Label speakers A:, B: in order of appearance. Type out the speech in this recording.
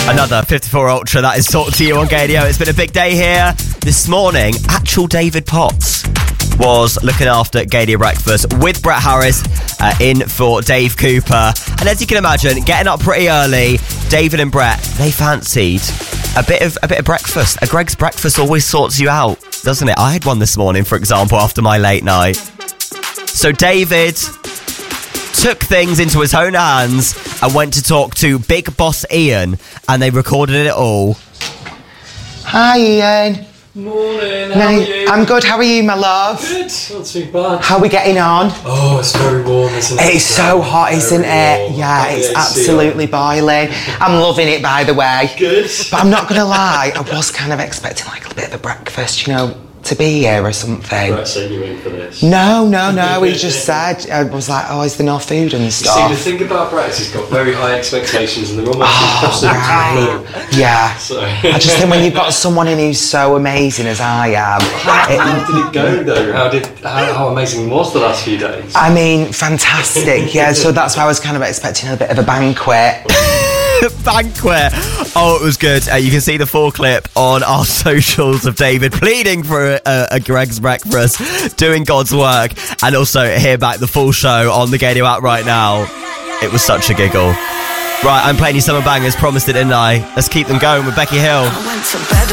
A: Another 54 Ultra that is talked to you on Gadio. It's been a big day here. This morning, actual David Potts was looking after Gadio Breakfast with Brett Harris in for Dave Cooper. And as you can imagine, getting up pretty early, David and Brett, they fancied a bit of breakfast. A Greg's breakfast always sorts you out, doesn't it? I had one this morning, for example, after my late night. So David took things into his own hands and went to talk to Big Boss Ian, and they recorded it all.
B: Hi Ian.
C: Morning, how are you?
B: I'm good, how are you, my love?
C: Good, not too bad.
B: How are we getting on?
C: Oh, it's very warm, isn't it?
B: It's so hot, isn't it? Yeah, it's absolutely boiling. I'm loving it, by the way.
C: Good.
B: But I'm not going to lie, I was kind of expecting like a bit of a breakfast, to be here or something.
C: Right, so you in for this?
B: No, he just said, I was like, oh, is there no food and stuff?
C: See, the thing about Brett is he's got very high expectations and they're almost impossible to meet.
B: Yeah.
C: So.
B: I just think when you've got someone in who's so amazing as I am.
C: How did it go though? How amazing was the last few days?
B: I mean, fantastic, yeah, so that's why I was kind of expecting a bit of a banquet.
A: Banquet. Oh, it was good. You can see the full clip on our socials of David pleading for a Greg's breakfast, doing God's work, and also hear back the full show on the Gadio app right now. It was such a giggle. Right, I'm playing you summer bangers, promised it, didn't I? Let's keep them going with Becky Hill.
D: I went to bed